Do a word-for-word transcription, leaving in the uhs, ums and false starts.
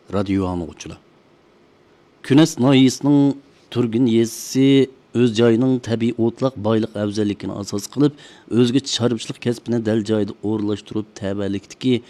radio anlıqçılar. Künes nahiyəsinin Turgun yezisi öz joyining tabiiy o'tliq boyliq afzalligini asos qilib, o'zga chorvachilik kasbini dal joyida o'rlashtirib, tabalikdagi